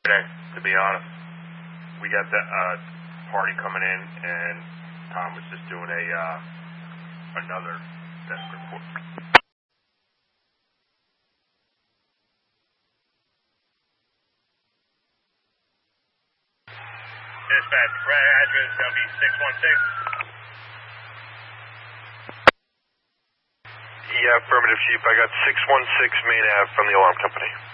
Today, to be honest, we got the party coming in, and Tom was just doing another desk report. Dispatch, address will be 616. Yeah, affirmative, Chief. I got 616 Main Ave from the alarm company.